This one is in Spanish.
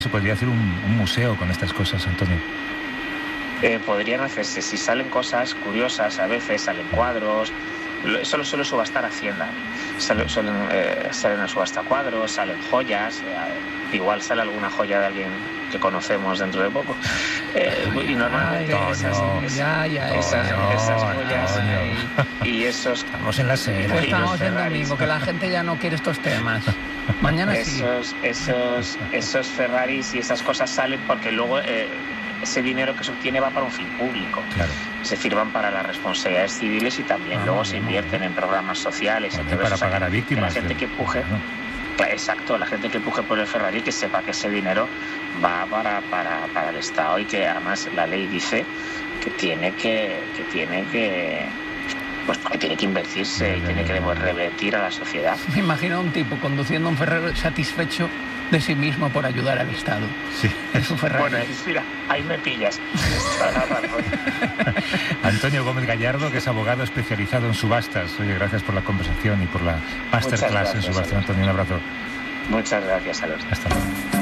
Se podría hacer un museo con estas cosas, Antonio. Podrían hacerse, si salen cosas curiosas, a veces salen cuadros. Eso lo suele subastar Hacienda. Salen a subasta cuadros, salen joyas. Igual sale alguna joya de alguien que conocemos dentro de poco. Y normalmente esas joyas y esos... Estamos en la serie. Estamos en domingo, que la gente ya no quiere estos temas. Mañana sí. Esos Ferraris y esas cosas salen porque luego ese dinero que se obtiene va para un fin público. Claro. Es decir, van para las responsabilidades civiles y también luego se invierten en programas sociales. Para pagar a víctimas. Que la gente que puje... Exacto, la gente que puje por el Ferrari, que sepa que ese dinero va para el Estado y que además la ley dice que tiene que invertirse y tiene que revertir a la sociedad. Me imagino a un tipo conduciendo un Ferrari satisfecho de sí mismo por ayudar al Estado. Sí. Es un Ferrari. Bueno, mira, ahí me pillas. Antonio Gómez Gallardo, que es abogado especializado en subastas. Oye, gracias por la conversación y por la masterclass en subastas. Antonio, un abrazo. Muchas gracias a los dos. Hasta luego.